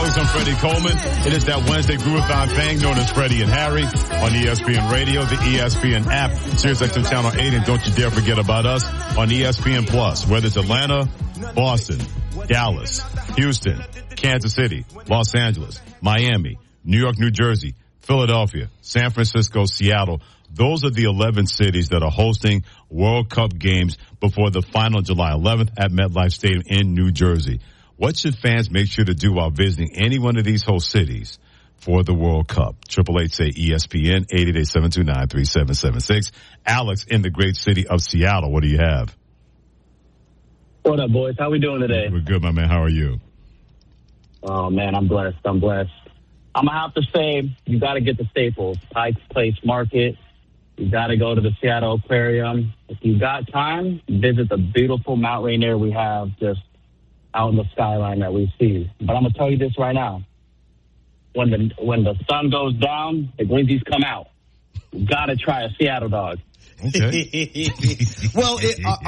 Alex, I'm Freddie Coleman. It is that Wednesday Groovathon thing known as Freddie and Harry on ESPN Radio, the ESPN app, SiriusXM Channel 8, and don't you dare forget about us on ESPN Plus. Whether it's Atlanta, Boston, Dallas, Houston, Kansas City, Los Angeles, Miami, New York, New Jersey, Philadelphia, San Francisco, Seattle. Those are the 11 cities that are hosting World Cup games before the final July 11th at MetLife Stadium in New Jersey. What should fans make sure to do while visiting any one of these host cities for the World Cup? 888-SAY-ESPN, 888-729-3776. Alex in the great city of Seattle. What do you have? What up, boys? How we doing today? We're good, my man. How are you? Oh, man, I'm blessed. I'm going to have to say, you got to get the staples. Pike's Place Market. You got to go to the Seattle Aquarium. If you got time, visit the beautiful Mount Rainier we have just out in the skyline that we see. But I'm going to tell you this right now. When the sun goes down, the glizzies come out. You got to try a Seattle dog. Okay. Well,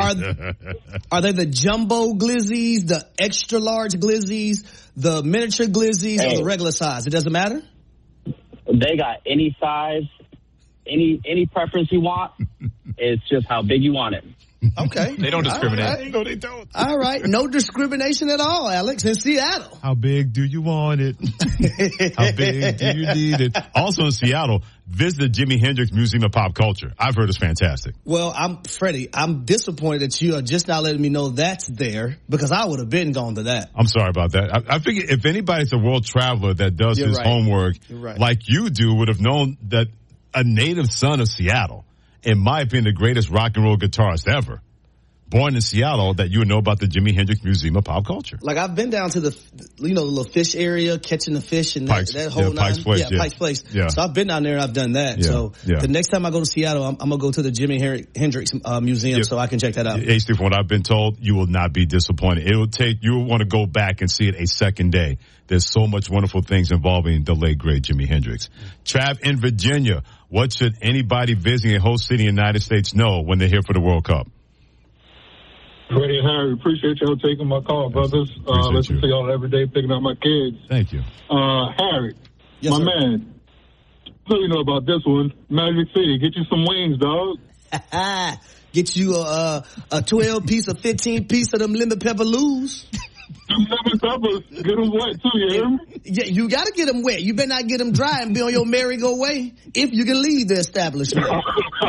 are they the jumbo glizzies, the extra large glizzies, the miniature glizzies, or the regular size? It doesn't matter? They got any size, any preference you want. It's just how big you want it. Okay. They don't discriminate. Right. No, they don't. All right. No discrimination at all, Alex, in Seattle. How big do you want it? How big do you need it? Also in Seattle, visit the Jimi Hendrix Museum of Pop Culture. I've heard it's fantastic. Well, Freddie, I'm disappointed that you are just not letting me know that's there because I would have been gone to that. I'm sorry about that. I figure if anybody's a world traveler that does his homework like you do would have known that a native son of Seattle, in my opinion, the greatest rock and roll guitarist ever, born in Seattle, that you would know about the Jimi Hendrix Museum of Pop Culture. Like, I've been down to the little fish area, catching the fish and that whole Pike's Place. Yeah, Pike's Place. Yeah. So I've been down there and I've done that. Yeah. So the next time I go to Seattle, I'm going to go to the Jimi Hendrix Museum so I can check that out. From what I've been told, you will not be disappointed. You will want to go back and see it a second day. There's so much wonderful things involving the late, great Jimi Hendrix. Trav in Virginia, what should anybody visiting a host city in the United States know when they're here for the World Cup? Freddie and Harry, appreciate y'all taking my call, brothers. Listen to y'all every day, picking up my kids. Thank you. Harry, yes, sir. Man, so you know about this one. Magic City, get you some wings, dog. Get you a 12-piece or 15-piece of them lemon pepper loos. Them lemon peppers, get them wet too, you hear me? Yeah, you got to get them wet. You better not get them dry and be on your merry-go-way if you can leave the establishment. Hey,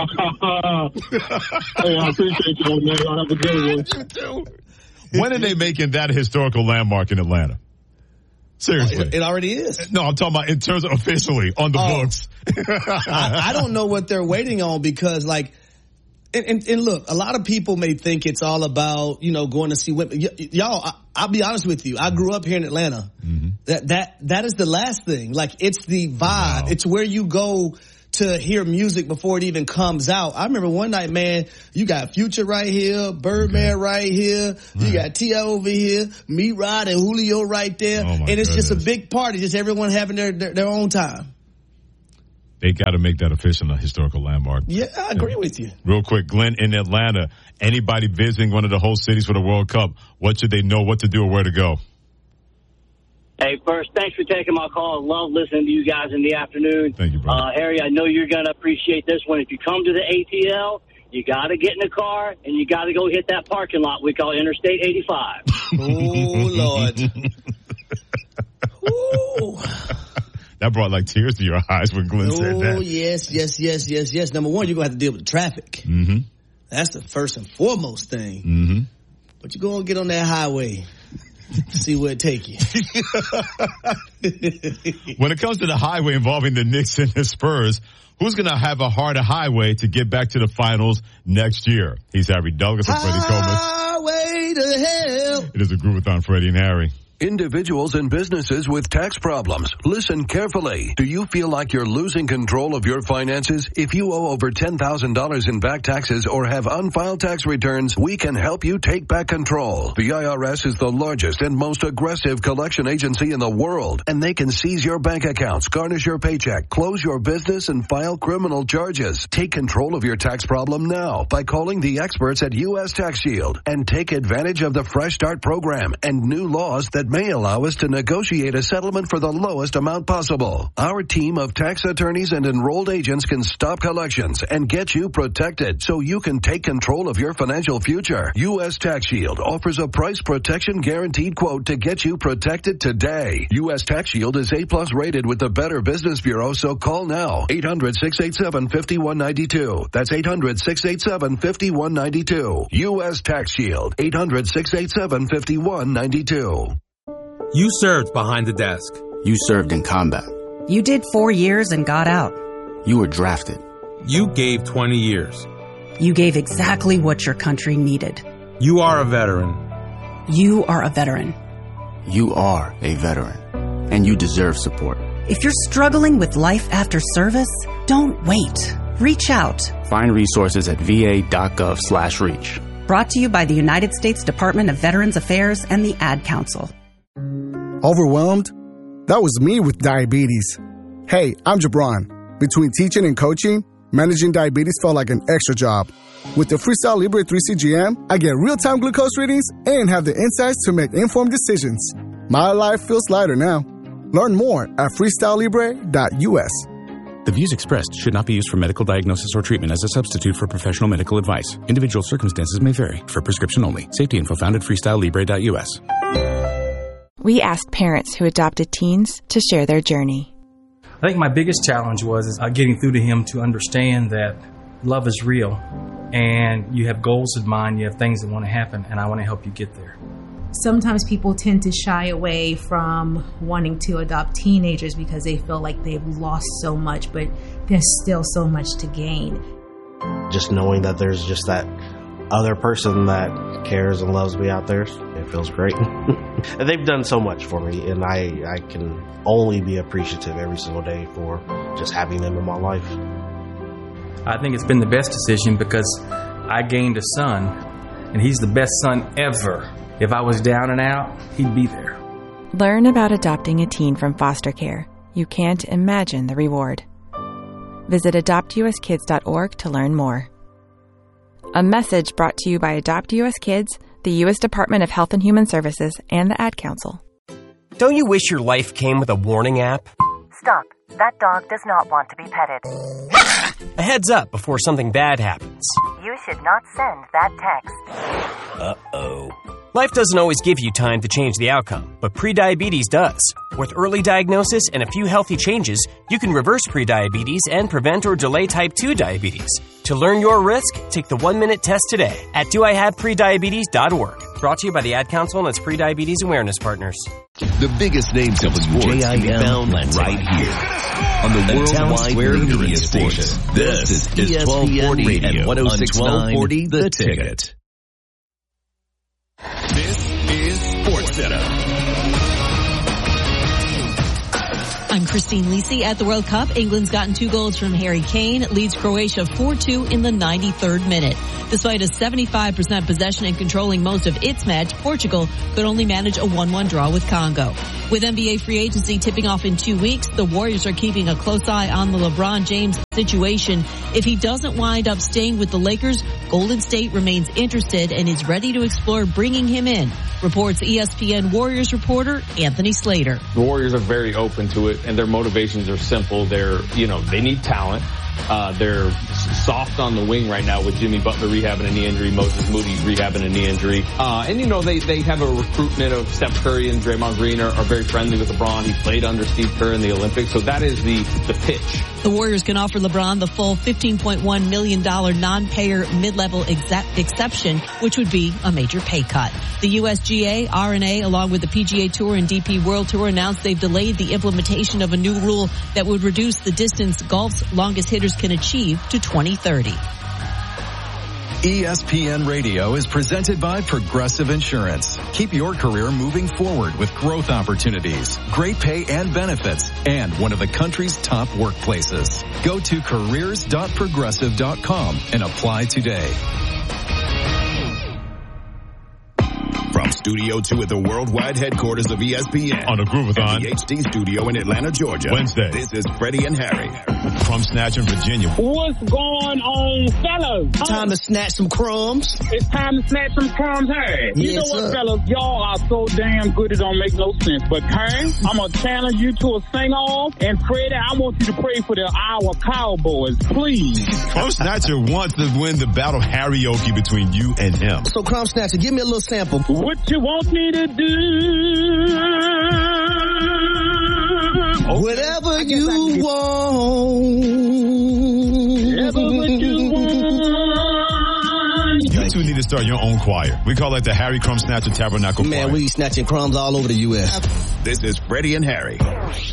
I appreciate you, man. Y'all have a good one. You too. When are they making that a historical landmark in Atlanta? Seriously. It already is. No, I'm talking about in terms of officially on the books. I don't know what they're waiting on because, like, and look, a lot of people may think it's all about, going to see women. Y'all, I'll be honest with you. I grew up here in Atlanta. Mm-hmm. That is the last thing. Like, it's the vibe. Wow. It's where you go to hear music before it even comes out. I remember one night, man, you got Future right here, Birdman right here, you got T.I. over here, me, Rod, and Julio right there. And it's just a big party, just everyone having their own time. They got to make that official a historical landmark. Yeah, I agree with you. Real quick, Glenn in Atlanta, anybody visiting one of the host cities for the World Cup, what should they know, what to do, or where to go? Hey, first, thanks for taking my call. I love listening to you guys in the afternoon. Thank you, brother. Harry, I know you're going to appreciate this one. If you come to the ATL, you got to get in the car, and you got to go hit that parking lot we call Interstate 85. Oh, Lord. Ooh. That brought like tears to your eyes when Glenn said that. Oh, yes. Number one, you're going to have to deal with the traffic. Mm-hmm. That's the first and foremost thing. Mm-hmm. But you're going to get on that highway. See where it take you. When it comes to the highway involving the Knicks and the Spurs, who's going to have a harder highway to get back to the finals next year? He's Harry Douglas and Freddie Coleman. Highway to hell. It is a Groovathon, Freddie and Harry. Individuals and businesses with tax problems, listen carefully. Do you feel like you're losing control of your finances? If you owe over $10,000 in back taxes or have unfiled tax returns, we can help you take back control. The IRS is the largest and most aggressive collection agency in the world, and they can seize your bank accounts, garnish your paycheck, close your business, and file criminal charges. Take control of your tax problem now by calling the experts at U.S. Tax Shield and take advantage of the Fresh Start program and new laws that may allow us to negotiate a settlement for the lowest amount possible. Our team of tax attorneys and enrolled agents can stop collections and get you protected so you can take control of your financial future. U.S. Tax Shield offers a price protection guaranteed quote to get you protected today. U.S. Tax Shield is A+ rated with the Better Business Bureau, so call now. 800-687-5192. That's 800-687-5192. U.S. Tax Shield. 800-687-5192. You served behind the desk. You served in combat. You did 4 years and got out. You were drafted. You gave 20 years. You gave exactly what your country needed. You are a veteran. You are a veteran. You are a veteran. And you deserve support. If you're struggling with life after service, don't wait. Reach out. Find resources at va.gov/reach. Brought to you by the United States Department of Veterans Affairs and the Ad Council. Overwhelmed? That was me with diabetes. Hey, I'm Jabron. Between teaching and coaching, managing diabetes felt like an extra job. With the Freestyle Libre 3 CGM, I get real-time glucose readings and have the insights to make informed decisions. My life feels lighter now. Learn more at freestylelibre.us. The views expressed should not be used for medical diagnosis or treatment as a substitute for professional medical advice. Individual circumstances may vary. For prescription only. Safety info found at freestylelibre.us. We asked parents who adopted teens to share their journey. I think my biggest challenge was getting through to him to understand that love is real and you have goals in mind, you have things that want to happen, and I want to help you get there. Sometimes people tend to shy away from wanting to adopt teenagers because they feel like they've lost so much, but there's still so much to gain. Just knowing that there's just that other person that cares and loves me out there, it feels great. And they've done so much for me, and I can only be appreciative every single day for just having them in my life. I think it's been the best decision because I gained a son, and he's the best son ever. If I was down and out, he'd be there. Learn about adopting a teen from foster care. You can't imagine the reward. Visit adoptuskids.org to learn more. A message brought to you by Adopt US Kids, the U.S. Department of Health and Human Services, and the Ad Council. Don't you wish your life came with a warning app? Stop. That dog does not want to be petted. A heads up before something bad happens. You should not send that text. Uh-oh. Life doesn't always give you time to change the outcome, but prediabetes does. With early diagnosis and a few healthy changes, you can reverse prediabetes and prevent or delay type 2 diabetes. To learn your risk, take the 1-minute test today at doihaveprediabetes.org. Brought to you by the Ad Council and its prediabetes awareness partners. The biggest names of sports can be found right here on the Worldwide Media Station. This is ESPN Radio on 1240 The Ticket. This is SportsCenter. I'm Christine Lisi. At the World Cup, England's gotten 2 goals from Harry Kane. It leads Croatia 4-2 in the 93rd minute. Despite a 75% possession and controlling most of its match, Portugal could only manage a 1-1 draw with Congo. With NBA free agency tipping off in 2 weeks, the Warriors are keeping a close eye on the LeBron James situation. If he doesn't wind up staying with the Lakers, Golden State remains interested and is ready to explore bringing him in, reports ESPN Warriors reporter Anthony Slater. The Warriors are very open to it, and their motivations are simple. They need talent. They're soft on the wing right now with Jimmy Butler rehabbing a knee injury, Moses Moody rehabbing a knee injury. They have a recruitment of Steph Curry and Draymond Green are very friendly with LeBron. He played under Steve Kerr in the Olympics, so that is the pitch. The Warriors can offer LeBron the full $15.1 million non-payer mid-level exception, which would be a major pay cut. The USGA, RNA, along with the PGA Tour and DP World Tour announced they've delayed the implementation of a new rule that would reduce the distance golf's longest hitters can achieve to 2030. ESPN Radio is presented by Progressive Insurance. Keep your career moving forward with growth opportunities, great pay and benefits, and one of the country's top workplaces. Go to careers.progressive.com and apply today. From Studio 2 at the worldwide headquarters of ESPN. On the Groovathon. And the HD studio in Atlanta, Georgia. Wednesday. This is Freddie and Harry. Crumb Snatch in Virginia. What's going on, fellas? Time to snatch some crumbs. It's time to snatch some crumbs, Harry. You know what, fellas? Y'all are so damn good it don't make no sense. But, Harry, I'm going to challenge you to a sing-off. And, Freddie, I want you to pray for our Cowboys, please. Crumb Snatcher wants to win the battle karaoke between you and him. So, Crumb Snatcher, give me a little sample. What you want me to do? Whatever you want. Whatever you want. You two need to start your own choir. We call it the Harry Crumb Snatcher Tabernacle Choir. Man, we snatching crumbs all over the U.S. This is Freddie and Harry.